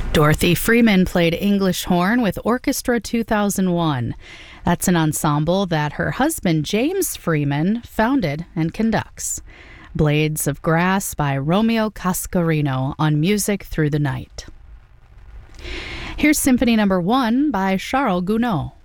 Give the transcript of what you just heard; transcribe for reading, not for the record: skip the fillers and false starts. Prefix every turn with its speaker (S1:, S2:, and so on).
S1: Dorothy Freeman played English horn with Orchestra 2001. That's an ensemble that her husband James Freeman founded and conducts. Blades of Grass by Romeo Cascarino on Music Through the Night. Here's Symphony No. 1 by Charles Gounod.